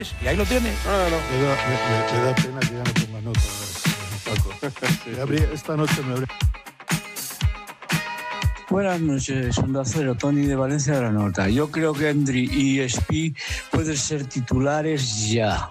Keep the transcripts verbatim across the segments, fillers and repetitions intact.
Y ahí lo tienes. Ah, no. Me da, me, me da pena que ya no ponga nota, Paco. Sí. Me habría, esta noche me habría... Buenas noches, Onda Cero, Tony de Valencia de la Nota. Yo creo que Endri y Espi pueden ser titulares ya.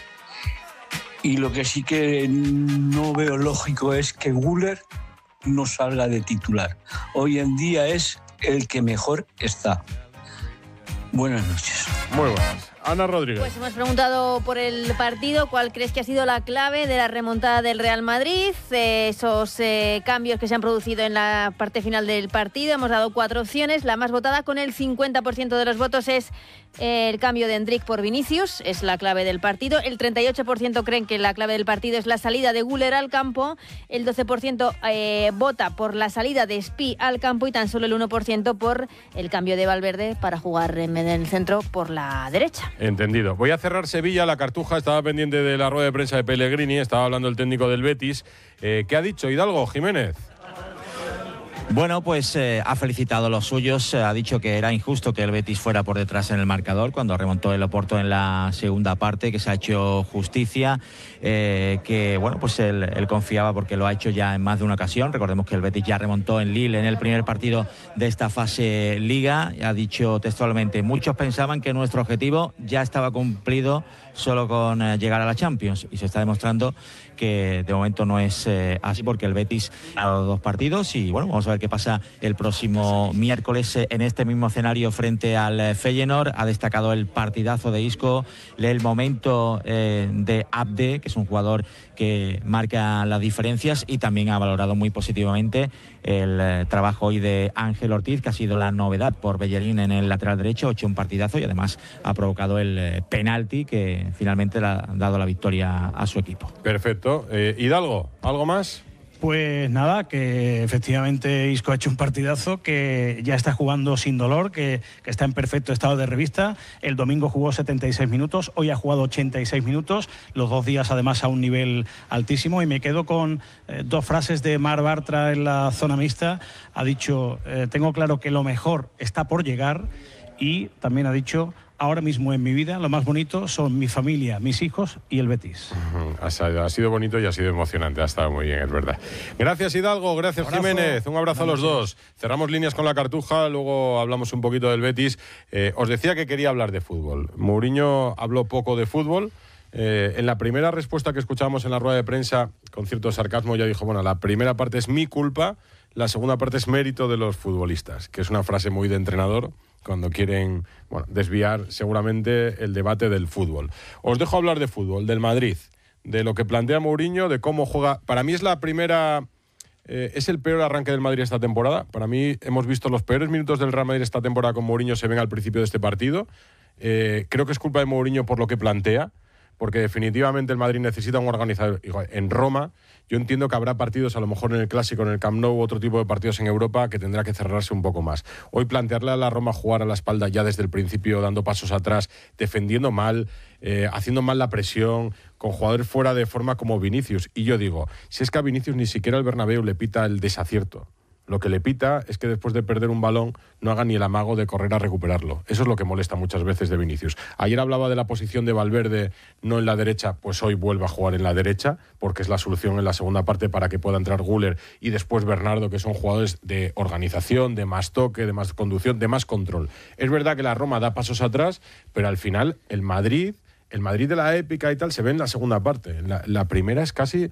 Y lo que sí que no veo lógico es que Güler no salga de titular. Hoy en día es el que mejor está. Buenas noches. Muy buenas. Ana Rodríguez. Pues hemos preguntado por el partido, ¿cuál crees que ha sido la clave de la remontada del Real Madrid? Eh, esos eh, cambios que se han producido en la parte final del partido. Hemos dado cuatro opciones. La más votada, con el cincuenta por ciento de los votos, es eh, el cambio de Endrick por Vinicius. Es la clave del partido. El treinta y ocho por ciento creen que la clave del partido es la salida de Güler al campo. El doce por ciento eh, vota por la salida de Espi al campo y tan solo el uno por ciento por el cambio de Valverde para jugar en el centro por la derecha. Entendido. Voy a cerrar Sevilla. La Cartuja estaba pendiente de la rueda de prensa de Pellegrini. Estaba hablando el técnico del Betis. Eh, ¿Qué ha dicho Hidalgo, Jiménez? Bueno, pues eh, ha felicitado a los suyos, eh, ha dicho que era injusto que el Betis fuera por detrás en el marcador cuando remontó el Oporto en la segunda parte, que se ha hecho justicia, eh, que bueno, pues él, él confiaba porque lo ha hecho ya en más de una ocasión. Recordemos que el Betis ya remontó en Lille en el primer partido de esta fase Liga. Ha dicho textualmente: muchos pensaban que nuestro objetivo ya estaba cumplido solo con eh, llegar a la Champions, y se está demostrando que de momento no es eh, así, porque el Betis ha dado dos partidos y bueno, vamos a ver qué pasa el próximo miércoles eh, en este mismo escenario frente al eh, Feyenoord. Ha destacado el partidazo de Isco, el momento eh, de Abde, que es un jugador que marca las diferencias, y también ha valorado muy positivamente el eh, trabajo hoy de Ángel Ortiz, que ha sido la novedad por Bellerín en el lateral derecho. Ha hecho un partidazo y además ha provocado el eh, penalti que finalmente le ha dado la victoria a su equipo. Perfecto. Eh, Hidalgo, ¿algo más? Pues nada, que efectivamente Isco ha hecho un partidazo, que ya está jugando sin dolor, que, que está en perfecto estado de revista. El domingo jugó setenta y seis minutos, hoy ha jugado ochenta y seis minutos, los dos días además a un nivel altísimo. Y me quedo con eh, dos frases de Marc Bartra en la zona mixta. Ha dicho, eh, tengo claro que lo mejor está por llegar, y también ha dicho: ahora mismo en mi vida lo más bonito son mi familia, mis hijos y el Betis. Ha sido, ha sido bonito y ha sido emocionante, ha estado muy bien, es verdad. Gracias Hidalgo, gracias abrazo. Jiménez, un abrazo a los dos. Cerramos líneas con la Cartuja, luego hablamos un poquito del Betis. Eh, os decía que quería hablar de fútbol. Mourinho habló poco de fútbol. Eh, en la primera respuesta que escuchábamos en la rueda de prensa, con cierto sarcasmo, ya dijo: bueno, la primera parte es mi culpa, la segunda parte es mérito de los futbolistas, que es una frase muy de entrenador cuando quieren, bueno, desviar seguramente el debate del fútbol. Os dejo hablar de fútbol, del Madrid, de lo que plantea Mourinho, de cómo juega. Para mí es la primera... Eh, es el peor arranque del Madrid esta temporada. Para mí hemos visto los peores minutos del Real Madrid esta temporada con Mourinho, se ven al principio de este partido. Eh, creo que es culpa de Mourinho por lo que plantea, porque definitivamente el Madrid necesita un organizador. En Roma, yo entiendo que habrá partidos, a lo mejor en el Clásico, en el Camp Nou, otro tipo de partidos en Europa, que tendrá que cerrarse un poco más. Hoy plantearle a la Roma jugar a la espalda ya desde el principio, dando pasos atrás, defendiendo mal, eh, haciendo mal la presión, con jugadores fuera de forma como Vinicius. Y yo digo, si es que a Vinicius ni siquiera el Bernabéu le pita el desacierto. Lo que le pita es que después de perder un balón no haga ni el amago de correr a recuperarlo. Eso es lo que molesta muchas veces de Vinicius. Ayer hablaba de la posición de Valverde, no en la derecha, pues hoy vuelve a jugar en la derecha, porque es la solución en la segunda parte para que pueda entrar Güler y después Bernardo, que son jugadores de organización, de más toque, de más conducción, de más control. Es verdad que la Roma da pasos atrás, pero al final el Madrid, el Madrid de la épica y tal, se ve en la segunda parte. La, la primera es casi...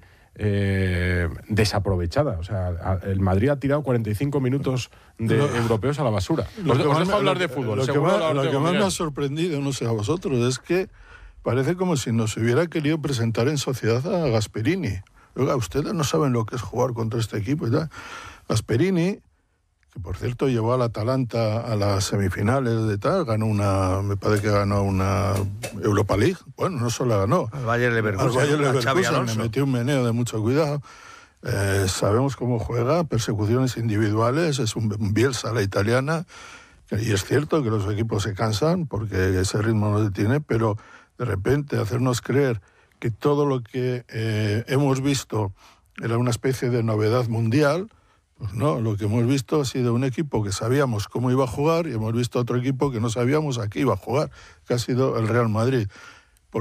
Eh, desaprovechada. O sea, el Madrid ha tirado cuarenta y cinco minutos de lo, europeos a la basura. Os, os dejo hablar de fútbol. Lo que más, lo que más me ha sorprendido, no sé a vosotros, es que parece como si nos hubiera querido presentar en sociedad a Gasperini. Oiga, ustedes no saben lo que es jugar contra este equipo y tal. Gasperini, que por cierto llevó al Atalanta a las semifinales de tal, ganó una, me parece que ganó una Europa League. Bueno, no solo la ganó. Al Bayer Leverkusen. Al Bayer Leverkusen le metió un meneo de mucho cuidado. Eh, sabemos cómo juega, persecuciones individuales, es un, un Bielsa a la italiana, y es cierto que los equipos se cansan porque ese ritmo no se tiene, pero de repente hacernos creer que todo lo que eh, hemos visto era una especie de novedad mundial. Pues no, lo que hemos visto ha sido un equipo que sabíamos cómo iba a jugar y hemos visto otro equipo que no sabíamos a qué iba a jugar, que ha sido el Real Madrid.